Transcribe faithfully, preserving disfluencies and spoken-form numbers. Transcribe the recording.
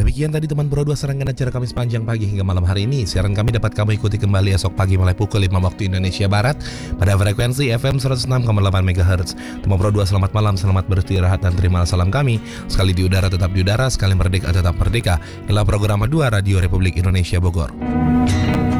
Demikian tadi teman Pro dua serangkaian acara kami sepanjang pagi hingga malam hari ini. Siaran kami dapat kamu ikuti kembali esok pagi mulai pukul lima waktu Indonesia Barat pada frekuensi F M seratus enam koma delapan megahertz. Teman Pro dua selamat malam, selamat beristirahat dan terima salam kami. Sekali di udara tetap di udara, sekali merdeka tetap merdeka. Inilah program dua Radio Republik Indonesia Bogor.